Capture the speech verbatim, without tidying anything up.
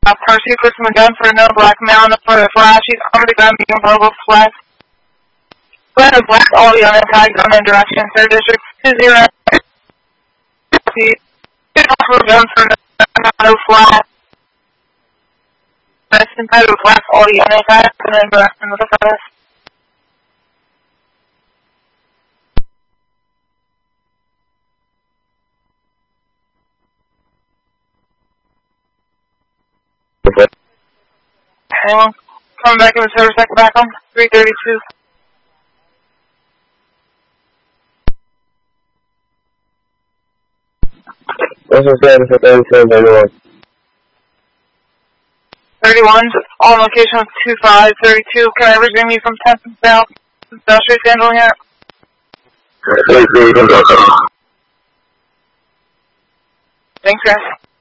Uh, pursuit Christmas gun for no black male, no for the flash. He's armed with a gun, medium purple flag. Flag of black, all yellow tags on the direction. Third district, two zero. For gun for no flag. That's inside of black, all yellow tags on the direction of the flag. Hang on. Coming back in the service sector back on. three thirty-two. What's the status of thirty-two, thirty-one? thirty-one, all location of two five thirty-two. Can I resume you from tenth and South? Industrial handling here. Thanks, guys.